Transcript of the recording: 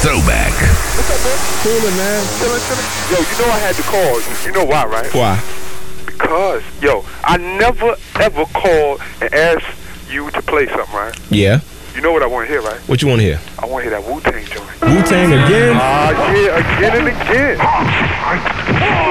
Throwback. What's up, man? Cooling, man. Chillin'. Yo, you know I had to call. You know why, right? Why? Because, yo, I never, ever called and asked you to play something, right? Yeah. You know what I want to hear, right? What you want to hear? I want to hear that Wu-Tang joint. Wu-Tang again? Yeah, again and again.